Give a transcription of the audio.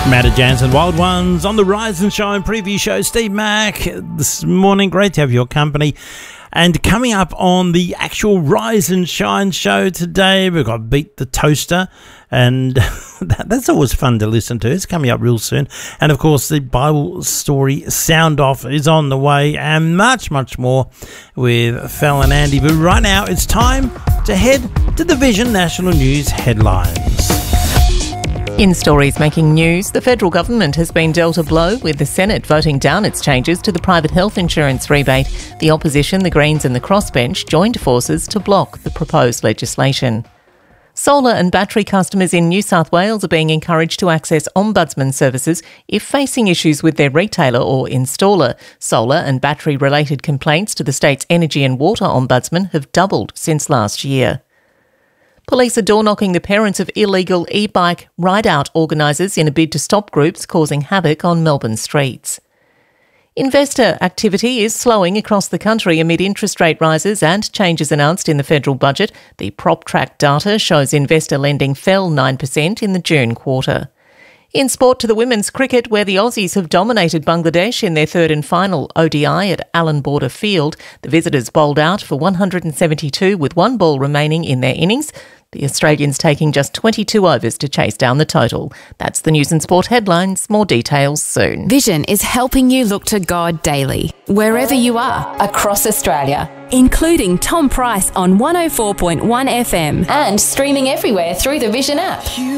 Matt Jansen, Wild Ones on the Rise and Shine preview show. Steve Mack this morning. Great to have your company. And coming up on the actual Rise and Shine show today, we've got Beat the Toaster, and that's always fun to listen to. It's coming up real soon. And of course, the Bible Story Sound Off is on the way, and much, much more with Fel and Andy. But right now, it's time to head to the Vision National News headlines. In stories making news, the federal government has been dealt a blow with the Senate voting down its changes to the private health insurance rebate. The opposition, the Greens and the Crossbench joined forces to block the proposed legislation. Solar and battery customers in New South Wales are being encouraged to access Ombudsman services if facing issues with their retailer or installer. Solar and battery-related complaints to the state's Energy and Water Ombudsman have doubled since last year. Police are door-knocking the parents of illegal e-bike ride-out organisers in a bid to stop groups causing havoc on Melbourne streets. Investor activity is slowing across the country amid interest rate rises and changes announced in the federal budget. The PropTrack data shows investor lending fell 9% in the June quarter. In sport, to the women's cricket, where the Aussies have dominated Bangladesh in their third and final ODI at Allan Border Field. The visitors bowled out for 172 with one ball remaining in their innings. The Australians taking just 22 overs to chase down the total. That's the news and sport headlines. More details soon. Vision is helping you look to God daily, wherever you are, across Australia, including Tom Price on 104.1 FM and streaming everywhere through the Vision app.